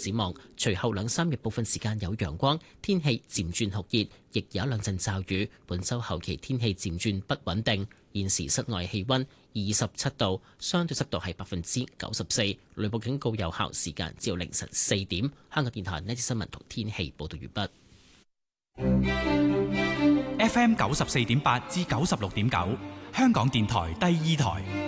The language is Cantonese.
展望隨後2-3日部分時間有陽光，天氣漸轉酷熱，亦有2陣驟雨。本週後期天氣漸轉不穩定。現時室外氣溫27度，相對濕度係94%，雷暴警告有效時間至凌晨4點。香港電台呢節新聞同天氣報道完畢。 FM 94.8至96.9，香港電台第2台。